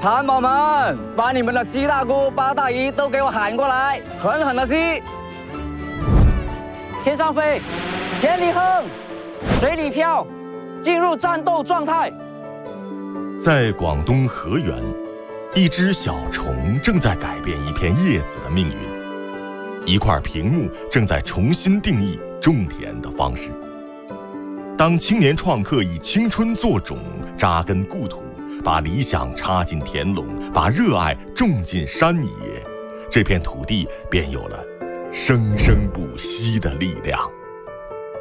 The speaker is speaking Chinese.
蚕宝们，把你们的七大姑八大姨都给我喊过来，狠狠的吸！ 天上飞，田里哼，水里漂，进入战斗状态。 在广东河源，一只小虫正在改变一片叶子的命运，一块屏幕正在重新定义种田的方式。当青年创客以青春作种，扎根故土，把理想插进田垄，把热爱种进山野，这片土地便有了生生不息的力量。